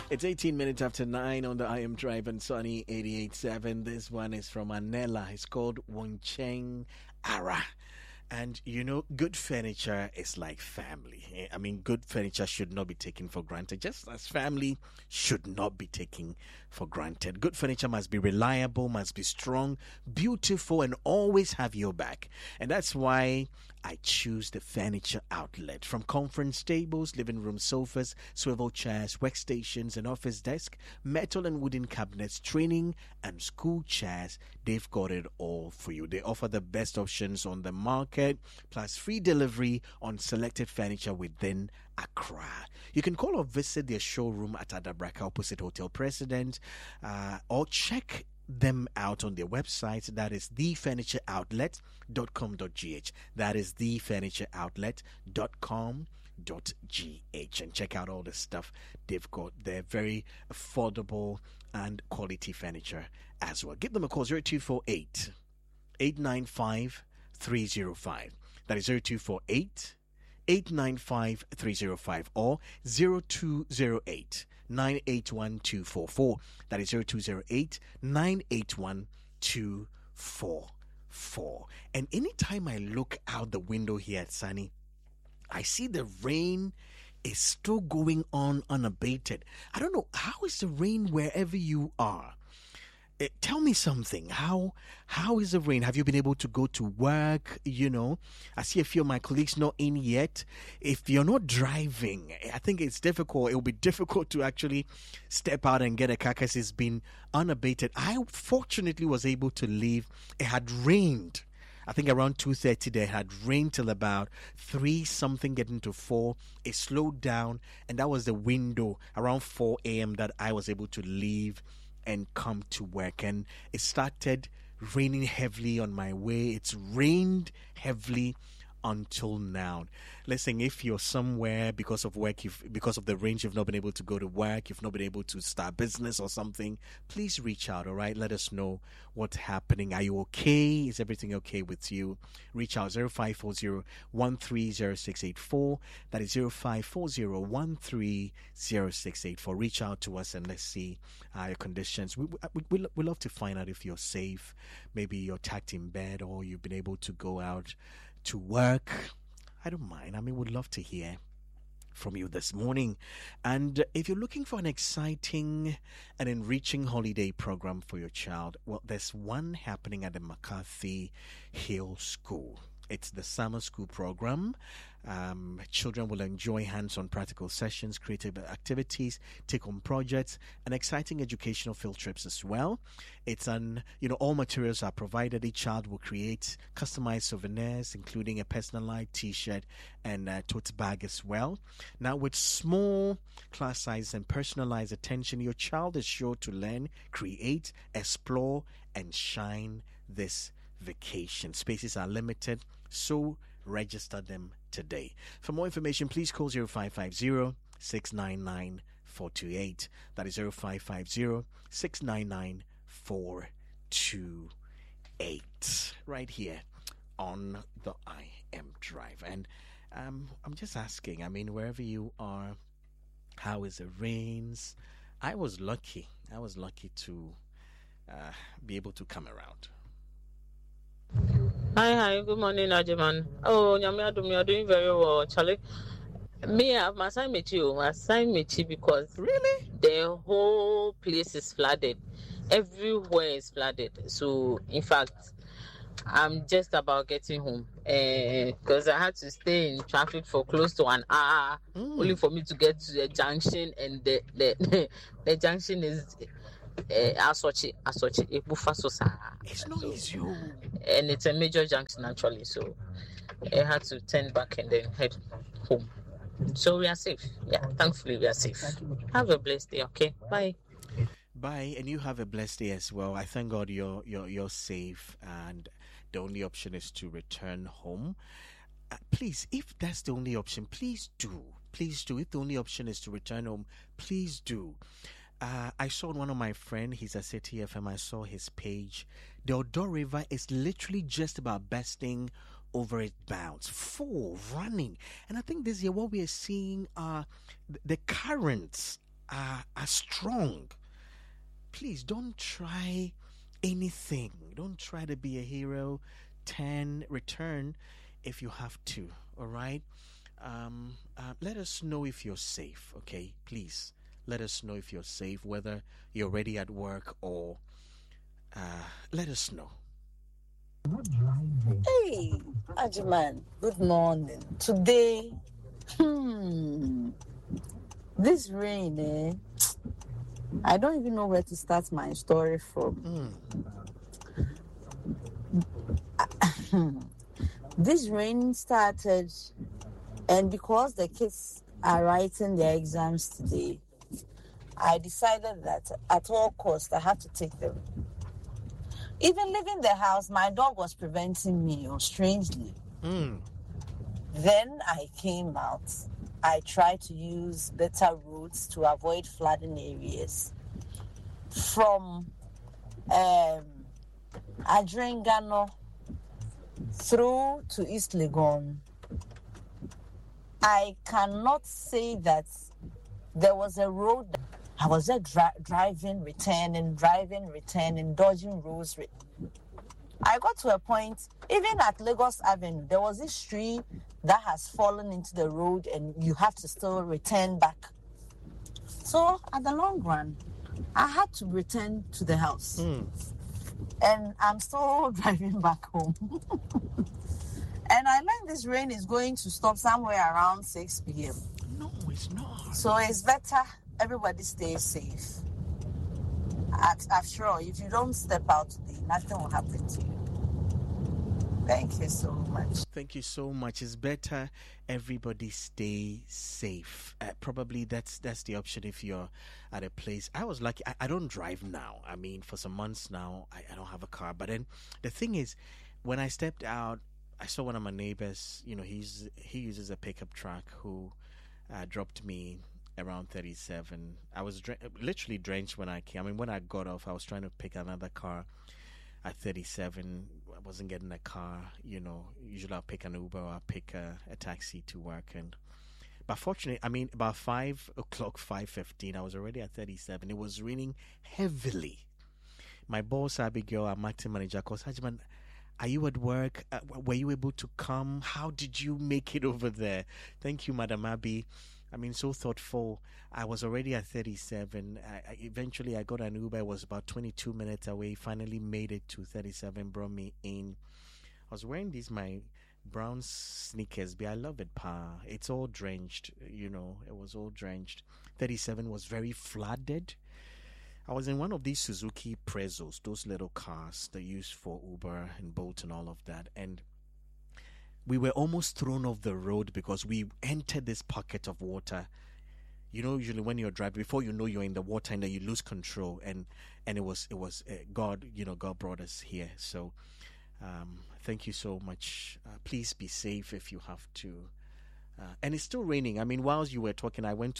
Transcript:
It's 18 minutes after 9 on the I Am Drive and Sunny 88.7. This one is from Anela. It's called Woncheng Ara. And good furniture is like family. I mean, good furniture should not be taken for granted, just as family should not be taken for granted. Good furniture must be reliable, must be strong, beautiful, and always have your back. And that's why I choose the Furniture Outlet. From conference tables, living room sofas, swivel chairs, workstations, and office desk, metal and wooden cabinets, training and school chairs, they've got it all for you. They offer the best options on the market, plus free delivery on selected furniture within Accra. You can call or visit their showroom at Adabraka opposite Hotel President, or check them out on their website. That is thefurnitureoutlet.com.gh. That is thefurnitureoutlet.com.gh, and check out all the stuff they've got. They're very affordable and quality furniture as well. Give them a call, 0248 895 305. That is 0248 895 305 or 0208 981 244. That is 0208 981 244. And anytime I look out the window here at Sunny, I see the rain is still going on unabated. I don't know, how is the rain wherever you are? Tell me something. How is the rain? Have you been able to go to work? I see a few of my colleagues not in yet. If you're not driving, I think it's difficult. It will be difficult to actually step out and get a car because it's been unabated. I fortunately was able to leave. It had rained. I think around 2:30 there had rained till about 3 something getting to 4. It slowed down, and that was the window around 4 a.m. that I was able to leave and come to work. And it started raining heavily on my way. It's rained heavily until now. Listen, if you're somewhere because of work, because of the rain, you've not been able to go to work, you've not been able to start business or something, please reach out, all right? Let us know what's happening. Are you okay? Is everything okay with you? Reach out, 0540-130684. That is 0540-130684. Reach out to us and let's see your conditions. We love to find out if you're safe. Maybe you're tucked in bed or you've been able to go out to work. I don't mind. We'd love to hear from you this morning. And if you're looking for an exciting and enriching holiday program for your child, well, there's one happening at the McCarthy Hill School. It's the summer school program. Children will enjoy hands-on practical sessions, creative activities, take-home projects, and exciting educational field trips as well. It's all materials are provided. Each child will create customized souvenirs, including a personalized T-shirt and a tote bag as well. Now, with small class size and personalized attention, your child is sure to learn, create, explore, and shine this vacation. Spaces are limited, so register them today. For more information, please call 0550-699-428. That is 0550-699-428. Right here on the I Am Drive. And I'm just asking, wherever you are, how is the rains? I was lucky to be able to come around. Hi, good morning, Ajiman. Oh, Nyamiadum, you're doing very well, Charlie. Me, I've assigned me because really the whole place is flooded. Everywhere is flooded. So, in fact, I'm just about getting home because I had to stay in traffic for close to an hour only for me to get to the junction, and the junction is Asochi Ebufa. It's not easy. And it's a major junction actually, so I had to turn back and then head home. So we are safe. Yeah, thankfully we are safe. Have a blessed day. Okay, bye. Bye, and you have a blessed day as well. I thank God you're safe, and the only option is to return home. Please, if that's the only option, please do. If the only option is to return home, please do. I saw one of my friends, he's at City FM, I saw his page. The Odo River is literally just about bursting over its bounds, full running. And I think this year what we are seeing are the currents are strong. Please don't try anything. Don't try to be a hero. Return if you have to. All right. Let us know if you're safe. Okay, please. Let us know if you're safe, whether you're already at work or let us know. Hey, Ajiman, good morning. Today, this rain, I don't even know where to start my story from. This rain started, and because the kids are writing their exams today, I decided that at all costs I have to take them. Even leaving the house, my dog was preventing me, strangely. Then I came out. I tried to use better routes to avoid flooding areas. From Adrengano through to East Legon, I cannot say that there was a road. I was there driving, returning, dodging roads. I got to a point, even at Lagos Avenue, there was this tree that has fallen into the road and you have to still return back. So at the long run, I had to return to the house. And I'm still driving back home. And I learned this rain is going to stop somewhere around 6 p.m. No, it's not. So it's better everybody stays safe. After all, if you don't step out today, nothing will happen to you. Thank you so much. Thank you so much. It's better everybody stay safe. Probably that's the option if you're at a place. I was lucky. I don't drive now. I mean, for some months now, I don't have a car. But then the thing is, when I stepped out, I saw one of my neighbors. You know, he uses a pickup truck who dropped me around 37. I was literally drenched when I came. I mean, when I got off, I was trying to pick another car at 37. I wasn't getting a car. You know, usually I'll pick an Uber or I'll pick a taxi to work. But fortunately, I mean, about 5 o'clock, 5:15, I was already at 37. It was raining heavily. My boss, Abigail, our marketing manager, calls, Hajiman, are you at work? Were you able to come? How did you make it over there? Thank you, Madam Abby. I mean, so thoughtful. I was already at 37. Eventually, I got an Uber. It was about 22 minutes away. Finally made it to 37, brought me in. I was wearing my brown sneakers, but I love it, pa. It's all drenched, you know. It was all drenched. 37 was very flooded. I was in one of these Suzuki Prezos, those little cars they use for Uber and Bolt and all of that. And we were almost thrown off the road because we entered this pocket of water. You know, usually when you're driving, before you know you're in the water and then you lose control. And it was God, you know, God brought us here. So thank you so much. Please be safe if you have to. And it's still raining. I mean, whilst you were talking, I went